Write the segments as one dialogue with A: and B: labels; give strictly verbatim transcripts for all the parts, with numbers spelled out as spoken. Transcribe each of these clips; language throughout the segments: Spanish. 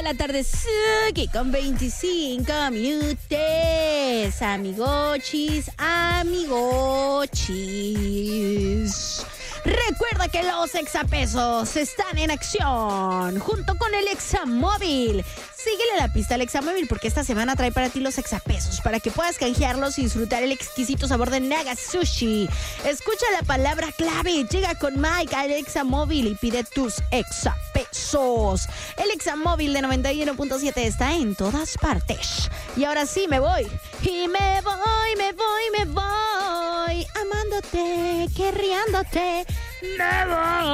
A: la tarde, Suki, con veinticinco minutos. Amigochis, amigochis. Recuerda que los exapesos están en acción junto con el Examóvil. Síguele la pista al Examóvil porque esta semana trae para ti los exapesos para que puedas canjearlos y disfrutar el exquisito sabor de Naga Sushi. Escucha la palabra clave, llega con Mike al Examóvil y pide tus exapesos. El Examóvil de noventa y uno punto siete está en todas partes. Y ahora sí me voy. Y me voy, me voy, me voy. Amándote, querriándote. Me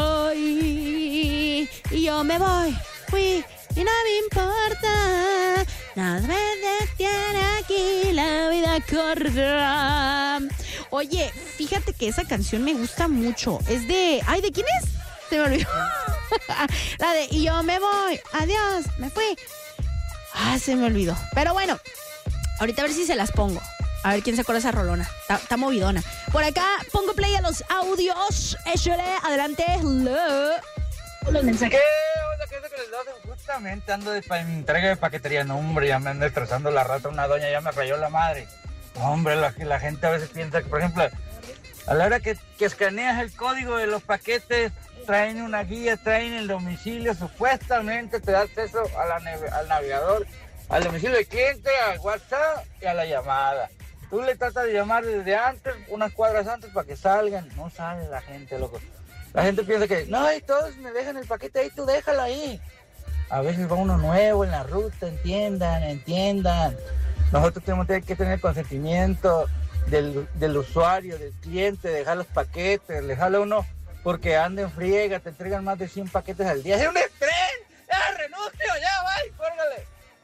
A: voy. Y yo me voy. Fui. Y no me importa, nada me detiene aquí, la vida corta. Oye, fíjate que esa canción me gusta mucho. Es de... Ay, ¿de quién es? Se me olvidó. La de... Y yo me voy, adiós, me fui. Ah, se me olvidó. Pero bueno, ahorita a ver si se las pongo. A ver quién se acuerda esa rolona. Está, está movidona. Por acá pongo play a los audios. Échale, adelante.
B: Los mensajes. ¿Qué onda? ¿Qué es lo que les hacen? Justamente ando de pa- entrega de paquetería. No, hombre, ya me anda estresando la rata. Una doña ya me rayó la madre. Hombre, la, la gente a veces piensa que, por ejemplo, a la hora que, que escaneas el código de los paquetes, traen una guía, traen el domicilio, supuestamente te da acceso a la nave- al navegador, al domicilio del cliente, al WhatsApp y a la llamada. Tú le tratas de llamar desde antes, unas cuadras antes, para que salgan. No sale la gente, loco. La gente piensa que, no, y todos me dejan el paquete ahí, tú déjalo ahí. A veces va uno nuevo en la ruta, entiendan, entiendan. Nosotros tenemos que tener consentimiento del, del usuario, del cliente, dejar los paquetes, dejarlo uno porque anda en friega, te entregan más de cien paquetes al día. ¡Es un estrés! ¡Ya renuncio! ¡Ya, bye! ¡Córgale!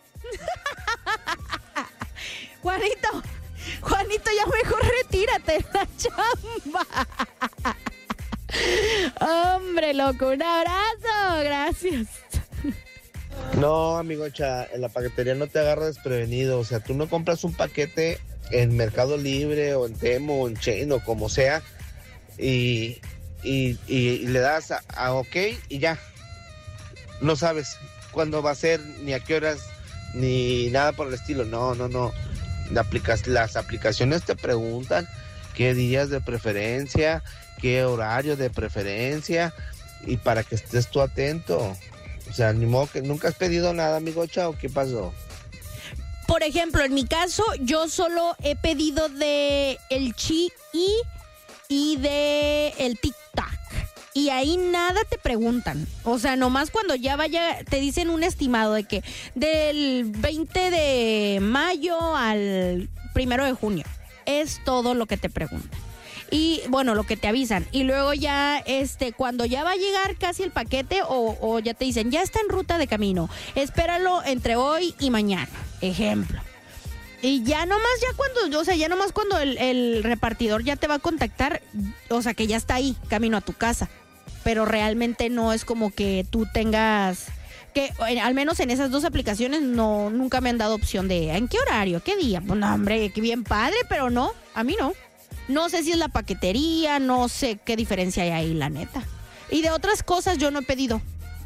A: Juanito, Juanito, ya mejor retírate de la chamba. Hombre, loco, un abrazo, gracias.
C: No, amigocha, en la paquetería no te agarra desprevenido. O sea, tú no compras un paquete en Mercado Libre o en Temo o en Chain o como sea y, y, y, y le das a, a OK y ya. No sabes cuándo va a ser, ni a qué horas, ni nada por el estilo. No, no, no. La aplicas, las aplicaciones te preguntan qué días de preferencia, qué horario de preferencia y para que estés tú atento. O sea, ni modo que nunca has pedido nada, amigocha, ¿o qué pasó?
A: Por ejemplo, en mi caso, yo solo he pedido de el Chi y, y de el TikTok. Y ahí nada te preguntan. O sea, nomás cuando ya vaya, te dicen un estimado de que del veinte de mayo al primero de junio. Es todo lo que te preguntan. Y bueno, lo que te avisan. Y luego ya, este, cuando ya va a llegar casi el paquete o, o ya te dicen, ya está en ruta de camino, espéralo entre hoy y mañana, ejemplo. Y ya nomás, ya cuando, o sea, ya nomás cuando el, el repartidor ya te va a contactar, o sea, que ya está ahí, camino a tu casa. Pero realmente no es como que tú tengas, que al menos en esas dos aplicaciones no, nunca me han dado opción de, ¿en qué horario? ¿Qué día? Pues no, hombre, qué bien padre, pero no, a mí no. No sé si es la paquetería, no sé qué diferencia hay ahí, la neta. Y de otras cosas yo no he pedido.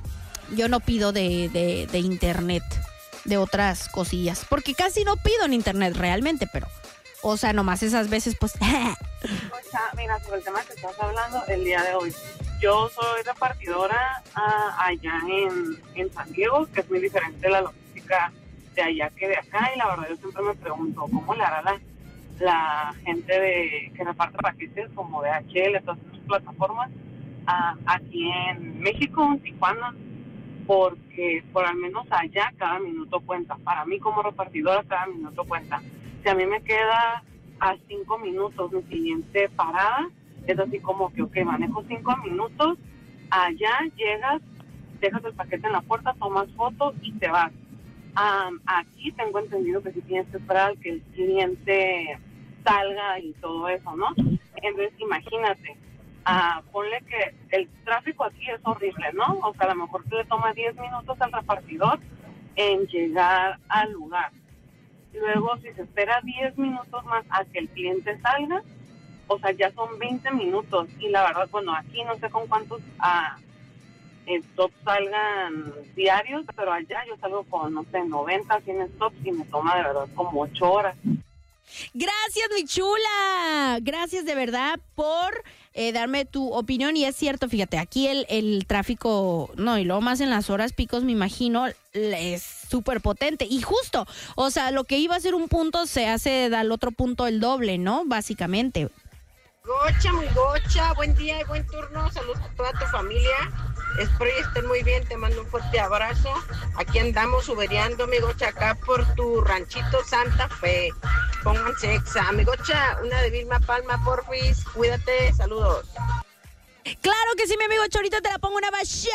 A: Yo no pido de, de, de internet, de otras cosillas. Porque casi no pido en internet realmente, pero... O sea, nomás esas veces, pues...
D: O sea, mira, sobre el tema que estás hablando el día de hoy. Yo soy repartidora uh, allá en, en San Diego, que es muy diferente la logística de allá que de acá. Y la verdad yo siempre me pregunto, ¿cómo le hará la... la gente de que reparte paquetes como D H L, todas esas plataformas, uh, aquí en México, en Tijuana, porque por al menos allá cada minuto cuenta. Para mí como repartidora cada minuto cuenta. Si a mí me queda a cinco minutos mi siguiente parada, es así como que, ok, manejo cinco minutos, allá llegas, dejas el paquete en la puerta, tomas fotos y te vas. Um, aquí tengo entendido que sí tienes que esperar que el cliente salga y todo eso, ¿no? Entonces, imagínate, uh, ponle que el tráfico aquí es horrible, ¿no? O sea, a lo mejor le toma diez minutos al repartidor en llegar al lugar. Luego, si se espera diez minutos más a que el cliente salga, o sea, ya son veinte minutos. Y la verdad, bueno, aquí no sé con cuántos uh, stops salgan diarios, pero allá yo salgo con, no sé, noventa, cien stops y me toma de verdad como ocho horas.
A: Gracias, mi chula. Gracias de verdad por eh, darme tu opinión. Y es cierto, fíjate, aquí el, el tráfico, no, y luego más en las horas picos, me imagino, es súper potente. Y justo, o sea, lo que iba a ser un punto se hace al otro punto el doble, ¿no? Básicamente.
E: Gocha, muy gocha, buen día y buen turno, saludos a toda tu familia, espero que estén muy bien, te mando un fuerte abrazo, aquí andamos uberiando, mi gocha, acá por tu ranchito Santa Fe, pónganse exa, mi gocha, una de Vilma Palma, porfis, cuídate, saludos.
A: Claro que sí, mi amigo Chorito, te la pongo una bachote.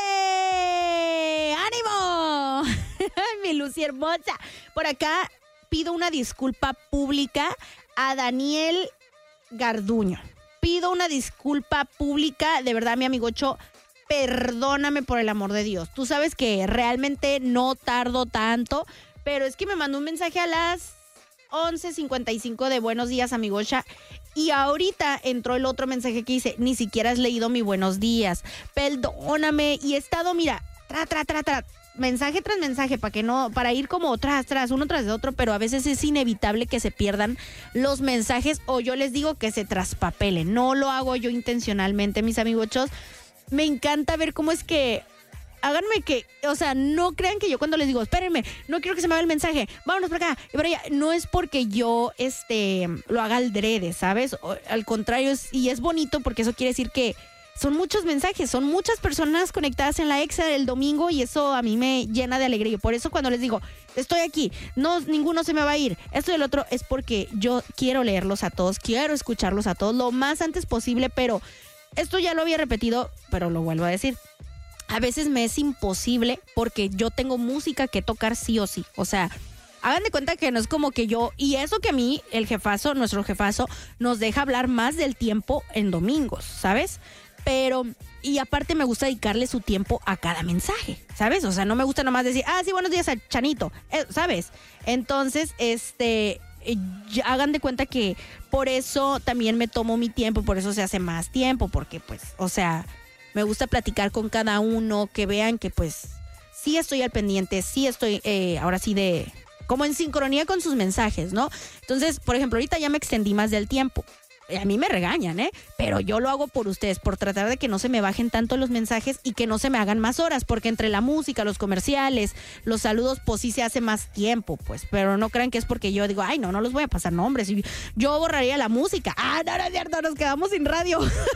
A: ¡Ánimo! Mi Lucy hermosa. Por acá pido una disculpa pública a Daniel Garduño. Pido una disculpa pública, de verdad, mi amigocho, perdóname por el amor de Dios. Tú sabes que realmente no tardo tanto, pero es que me mandó un mensaje a las once cincuenta y cinco de buenos días, amigocha, y ahorita entró el otro mensaje que dice, ni siquiera has leído mi buenos días, perdóname, y he estado, mira, tra, tra, tra, tra, mensaje tras mensaje, para que no, para ir como tras, tras, uno tras de otro, pero a veces es inevitable que se pierdan los mensajes, o yo les digo que se traspapelen. No lo hago yo intencionalmente, mis amigochos. Me encanta ver cómo es que, háganme que, o sea, no crean que yo cuando les digo, espérenme, no quiero que se me haga el mensaje, vámonos para acá y para allá, no es porque yo, este, lo haga al drede, ¿sabes? O, al contrario, es, y es bonito porque eso quiere decir que son muchos mensajes, son muchas personas conectadas en la Exa del domingo y eso a mí me llena de alegría. Por eso cuando les digo, estoy aquí, no, ninguno se me va a ir, esto y el otro, es porque yo quiero leerlos a todos, quiero escucharlos a todos lo más antes posible, pero esto ya lo había repetido, pero lo vuelvo a decir. A veces me es imposible porque yo tengo música que tocar sí o sí. O sea, hagan de cuenta que no es como que yo, y eso que a mí, el jefazo, nuestro jefazo, nos deja hablar más del tiempo en domingos, ¿sabes? Pero, y aparte me gusta dedicarle su tiempo a cada mensaje, ¿sabes? O sea, no me gusta nomás decir, ah, sí, buenos días a Chanito, eh, ¿sabes? Entonces, este, eh, ya hagan de cuenta que por eso también me tomo mi tiempo, por eso se hace más tiempo, porque pues, o sea, me gusta platicar con cada uno, que vean que pues sí estoy al pendiente, sí estoy, eh, ahora sí de, como en sincronía con sus mensajes, ¿no? Entonces, por ejemplo, ahorita ya me extendí más del tiempo. A mí me regañan, ¿eh? Pero yo lo hago por ustedes, por tratar de que no se me bajen tanto los mensajes y que no se me hagan más horas, porque entre la música, los comerciales, los saludos, pues sí se hace más tiempo, pues. Pero no crean que es porque yo digo, ay, no, no los voy a pasar nombres. Yo borraría la música. Ah, no, no es cierto, nos quedamos sin radio.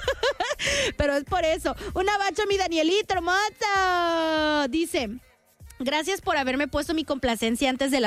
A: Pero es por eso. Un abacho, mi Danielito hermoso. Dice, gracias por haberme puesto mi complacencia antes de la